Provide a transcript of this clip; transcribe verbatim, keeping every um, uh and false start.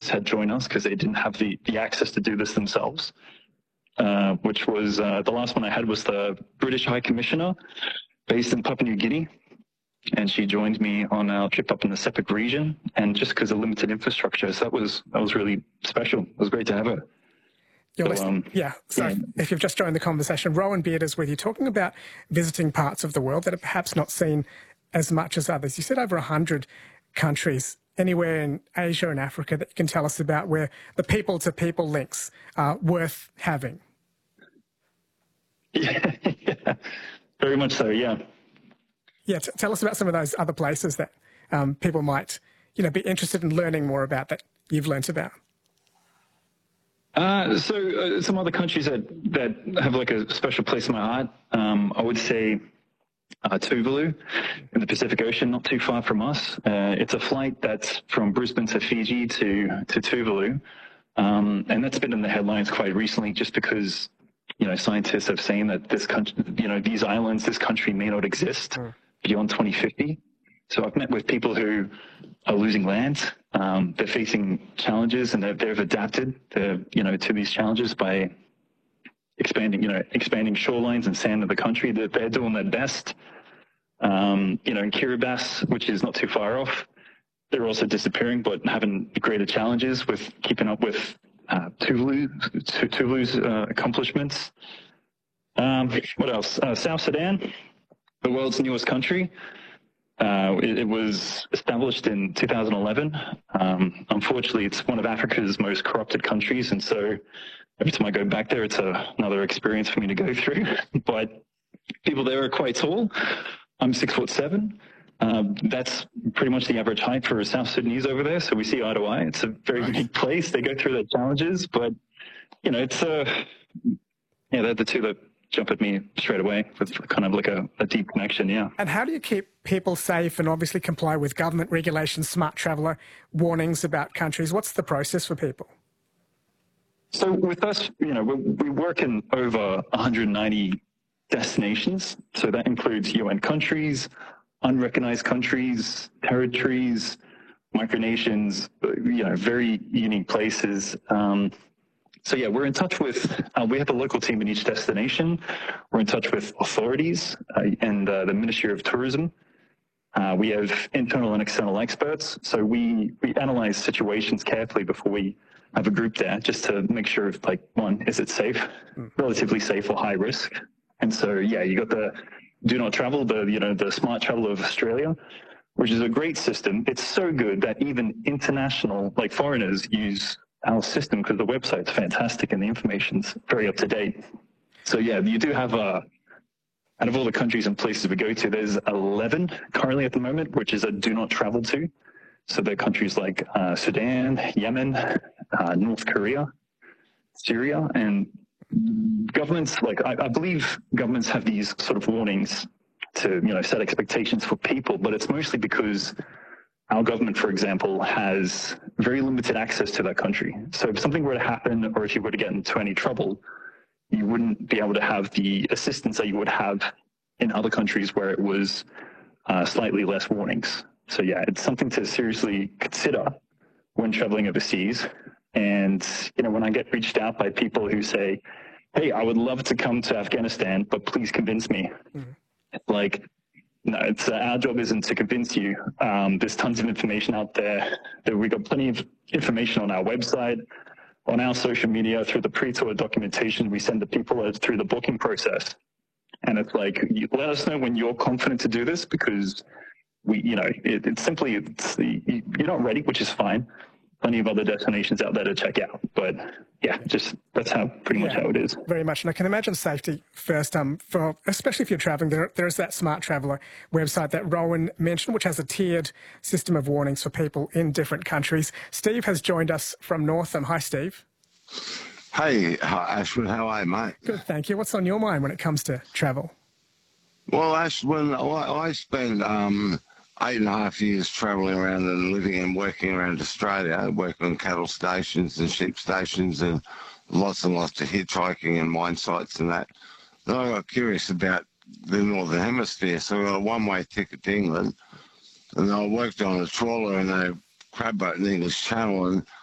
had joined us because they didn't have the, the access to do this themselves, uh, which was uh, the last one I had was the British High Commissioner based in Papua New Guinea. And she joined me on our trip up in the Sepik region, and just because of limited infrastructure, so that was that was really special. It was great to have her. You're So, um, yeah, so yeah. if you've just joined the conversation, Rowan Beard is with you, talking about visiting parts of the world that are perhaps not seen as much as others. You said over one hundred countries, anywhere in Asia and Africa that you can tell us about where the people-to-people links are worth having. Yeah, yeah, very much so, yeah. Yeah, t- tell us about some of those other places that um, people might, you know, be interested in learning more about that you've learnt about. Uh, so uh, some other countries that, that have like a special place in my heart, um, I would say uh, Tuvalu in the Pacific Ocean, not too far from us. Uh, it's a flight that's from Brisbane to Fiji to, to Tuvalu. Um, and that's been in the headlines quite recently just because, you know, scientists have saying that this country, you know, these islands, this country may not exist mm. beyond twenty fifty. So I've met with people who are losing land. Um, they're facing challenges, and they've, they've adapted to, you know, to these challenges by expanding, you know, expanding shorelines and sand of the country. That they're doing their best. Um, you know, in Kiribati, which is not too far off, they're also disappearing, but having greater challenges with keeping up with uh, Tuvalu, Tuvalu's uh, accomplishments. Um, what else? Uh, South Sudan, the world's newest country. Uh, it, it was established in two thousand eleven. Um, unfortunately, it's one of Africa's most corrupted countries, and so every time I go back there, it's a, another experience for me to go through. But people there are quite tall. I'm six foot seven. Um, that's pretty much the average height for a South Sudanese over there. So we see eye to eye. It's a very nice. Big place. They go through their challenges, but you know, it's uh, yeah, they're the two that jump at me straight away with kind of like a, a deep connection, yeah. And how do you keep people safe and obviously comply with government regulations, smart traveller warnings about countries? What's the process for people? So with us, you know, we, we work in over one hundred ninety destinations. So that includes U N countries, unrecognized countries, territories, micronations, you know, very unique places. Um, So yeah, we're in touch with, uh, we have a local team in each destination. We're in touch with authorities uh, and uh, the Ministry of Tourism. Uh, we have internal and external experts. So we, we analyze situations carefully before we have a group there, just to make sure, if, like, one, is it safe, mm. relatively safe or high risk? And so, yeah, you got the Do Not Travel, the, you know, the Smart Travel of Australia, which is a great system. It's so good that even international, like foreigners, use our system because the website's fantastic and the information's very up to date. So yeah, you do have a, out of all the countries and places we go to, there's eleven currently at the moment, which is a do not travel to. So they're countries like uh, Sudan, Yemen, uh, North Korea, Syria, and governments, like I, I believe governments have these sort of warnings to, you know, set expectations for people, but it's mostly because our government, for example, has very limited access to that country. So if something were to happen, or if you were to get into any trouble, you wouldn't be able to have the assistance that you would have in other countries where it was uh, slightly less warnings. So yeah, it's something to seriously consider when traveling overseas. And, you know, when I get reached out by people who say, hey, I would love to come to Afghanistan, but please convince me. Mm-hmm. Like, no, it's uh, our job isn't to convince you. Um, there's tons of information out there. That we've got plenty of information on our website, on our social media, through the pre-tour documentation we send to people uh, through the booking process. And it's like, you, let us know when you're confident to do this, because we, you know, it, it's simply, it's the, you're not ready, which is fine. Plenty of other destinations out there to check out. But yeah, just that's how pretty much yeah, how it is. Very much. And I can imagine safety first, um, for especially if you're traveling. There, there's that Smart Traveller website that Rowan mentioned, which has a tiered system of warnings for people in different countries. Steve has joined us from Northam. Hi, Steve. Hey, Ashwin, how are you, mate? Good, thank you. What's on your mind when it comes to travel? Well, Ashwin, I, I spent um, eight and a half years travelling around and living and working around Australia, working on cattle stations and sheep stations and lots and lots of hitchhiking and mine sites and that. Then I got curious about the Northern Hemisphere, so I got a one-way ticket to England, and I worked on a trawler in a crab boat in the English Channel, and